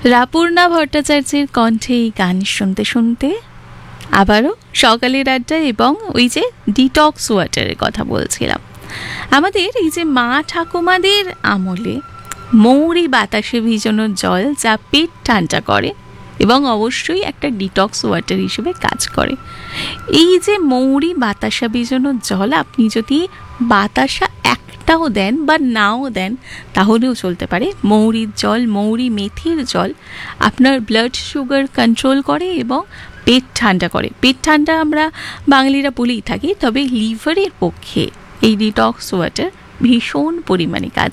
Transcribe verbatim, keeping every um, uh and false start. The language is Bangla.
রাপূর্ণা ভট্টাচার্যের কণ্ঠে এই গান শুনতে শুনতে আবারও সকালের আড্ডা এবং ওই যে ডিটক্স ওয়াটারের কথা বলছিলাম। আমাদের এই যে মা ঠাকুমাদের আমলে মৌরি বাতাসে ভিজানো জল যা পেট ঠান্ডা করে এবং অবশ্যই একটা ডিটক্স ওয়াটার হিসেবে কাজ করে। এই যে মৌরি বাতাসা ভিজানো জল আপনি যদি বাতাসা একটাও দেন বা নাও দেন তাহলেও চলতে পারে। মৌরির জল, মৌরি মেথির জল আপনার ব্লাড সুগার কন্ট্রোল করে এবং পেট ঠান্ডা করে। পেট ঠান্ডা আমরা বাঙালিরা বলেই থাকি, তবে লিভারের পক্ষে এই ডিটক্স ওয়াটার ভীষণ পরিমাণে কাজ